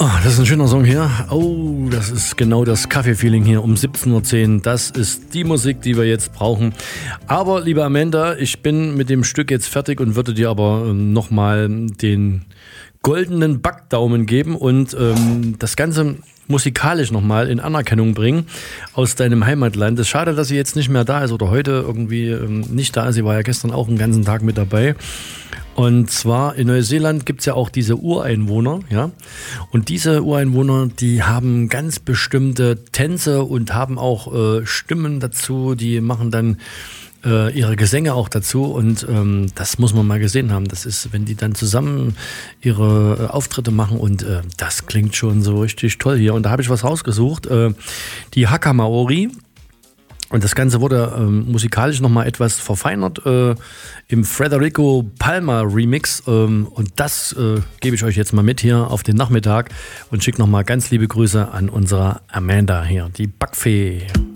Oh, das ist ein schöner Song hier. Oh, das ist genau das Kaffee-Feeling hier um 17.10 Uhr. Das ist die Musik, die wir jetzt brauchen. Aber, liebe Amanda, ich bin mit dem Stück jetzt fertig und würde dir aber nochmal den goldenen Backdaumen geben und das Ganze musikalisch nochmal in Anerkennung bringen aus deinem Heimatland. Es ist schade, dass sie jetzt nicht mehr da ist oder heute irgendwie nicht da ist. Sie war ja gestern auch den ganzen Tag mit dabei. Und zwar in Neuseeland gibt's ja auch diese Ureinwohner, ja. Und diese Ureinwohner, die haben ganz bestimmte Tänze und haben auch Stimmen dazu, die machen dann ihre Gesänge auch dazu und das muss man mal gesehen haben. Das ist, wenn die dann zusammen ihre Auftritte machen und das klingt schon so richtig toll hier. Und da habe ich was rausgesucht, die Haka Maori. Und das Ganze wurde musikalisch nochmal etwas verfeinert im Federico Palmer Remix. Und das gebe ich euch jetzt mal mit hier auf den Nachmittag und schicke nochmal ganz liebe Grüße an unsere Amanda hier, die Backfee.